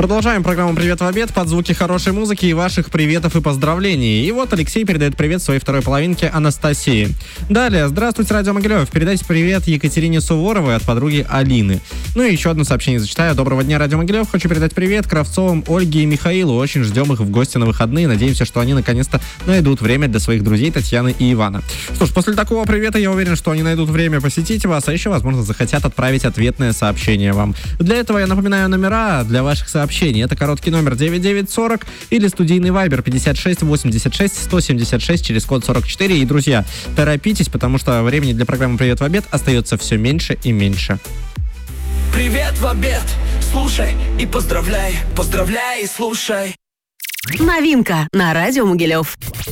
Продолжаем программу «Привет в обед» под звуки хорошей музыки и ваших приветов и поздравлений. И вот Алексей передает привет своей второй половинке Анастасии. Далее, здравствуйте, Радио Могилев. Передайте привет Екатерине Суворовой от подруги Алины. Ну и еще одно сообщение зачитаю. Доброго дня, Радио Могилев. Хочу передать привет Кравцовым Ольге и Михаилу. Очень ждем их в гости на выходные. Надеемся, что они наконец-то найдут время для своих друзей Татьяны и Ивана. Что ж, после такого привета я уверен, что они найдут время посетить вас, а еще, возможно, захотят отправить ответное сообщение вам. Для этого я напоминаю номера для ваших сообщений. Это короткий номер 9940 или студийный вайбер 56 86 176 через код 44. И, друзья, торопитесь, потому что времени для программы «Привет в обед» остается все меньше и меньше. Привет в обед, слушай и поздравляй, поздравляй и слушай. Новинка на Радио Могилев.